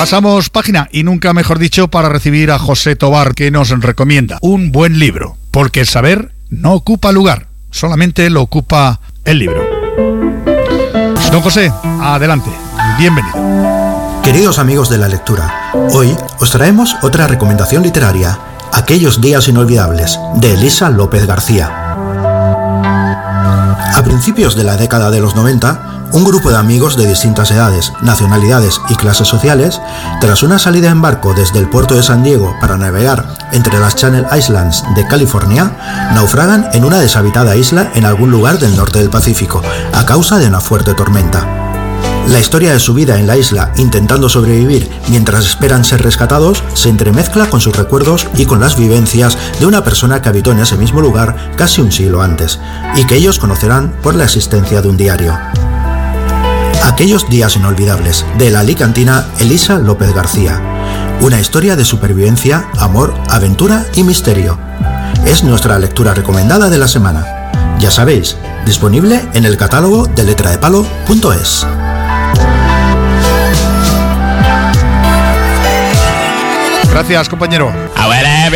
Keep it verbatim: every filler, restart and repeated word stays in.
Pasamos página, y nunca mejor dicho, para recibir a José Tobar, que nos recomienda un buen libro, porque el saber no ocupa lugar, solamente lo ocupa el libro. Don José, adelante, bienvenido. Queridos amigos de la lectura, hoy os traemos otra recomendación literaria, Aquellos días inolvidables, de Elisa López García. A principios de la década de los noventa, un grupo de amigos de distintas edades, nacionalidades y clases sociales, tras una salida en barco desde el puerto de San Diego para navegar entre las Channel Islands de California, naufragan en una deshabitada isla en algún lugar del norte del Pacífico, a causa de una fuerte tormenta. La historia de su vida en la isla, intentando sobrevivir mientras esperan ser rescatados, se entremezcla con sus recuerdos y con las vivencias de una persona que habitó en ese mismo lugar casi un siglo antes, y que ellos conocerán por la existencia de un diario. Aquellos días inolvidables, de la alicantina Elisa López García. Una historia de supervivencia, amor, aventura y misterio. Es nuestra lectura recomendada de la semana. Ya sabéis, disponible en el catálogo de letra de palo punto es. Gracias, compañero.